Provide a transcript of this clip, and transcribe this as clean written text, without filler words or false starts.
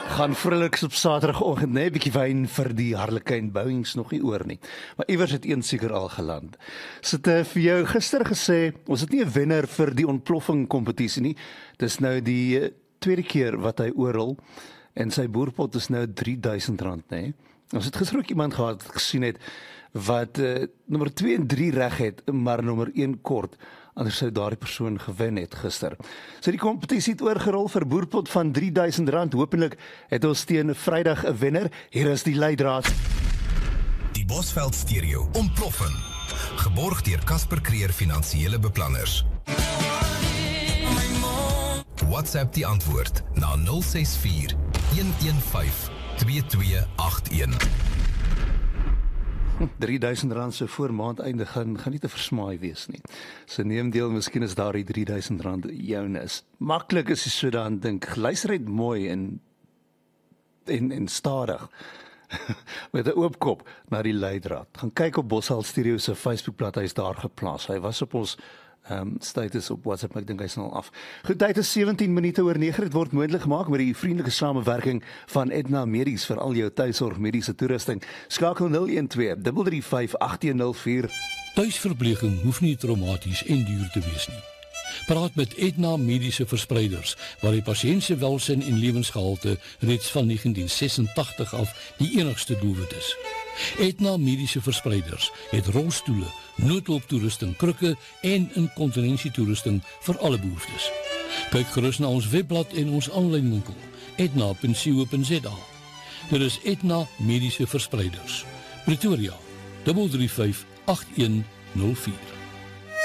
Gaan vrolijks op Saterdagoggend, nee, bietjie wyn vir die Harlequin Bouwings nog nie oor nie. Maar iewers het een seker al geland. Sit vir jou gister gesê, ons het nie 'n wenner vir die ontploffing kompetisie nie. Dis nou die tweede keer wat hy oorrol en sy boerpot is nou R3000, nê. Ons het gister ook iemand gehad gesien het wat nommer 2 en 3 reg het, maar nommer 1 kort. Anders sou daardie persoon gewen het gister. So die kompetisie het oorgerol vir boerpot van R3000. Hopelik het ons teen Vrydag 'n wenner. Hier is die leidraad. Die Bosveld Stereo ontploffing. Geborg deur Casper Creer Finansiële Beplanners. WhatsApp die antwoord na 064 115 2281. R3000 so voor maandeinde gaan nie te versmaai wees nie. So neem deel, miskien is daar die R3000 joune is. Maklik as jy so dan dink, luister net mooi en stadig. Met 'n oop kop na die leidraad. Gaan kyk op Bosveld Stereo se Facebookblad, hy is daar geplaas. Hy was op ons status op WhatsApp, maar ek dink hy is nou af. Goed, tyd is 17 minute oor 9. Dit word moontlik gemaak met die vriendelike samewerking van Edna Medies vir al jou tuisorg mediese toerusting. Skakel 012 335 8104. Tuisverpleging hoef nie traumaties en duur te wees nie. Praat met Edna Mediese Verspreiders, waar die pasiënt se welsyn en lewensgehalte reeds van 1986 af die enigste doelwit is. Edna Mediese Verspreiders het rolstoele, noodhulptoerusting, krukke en inkontinensietoerusting vir alle behoeftes. Kyk gerus na ons webblad en ons aanlyn winkel, edna.co.za. Dit is Edna Mediese Verspreiders, Pretoria, 335 8104.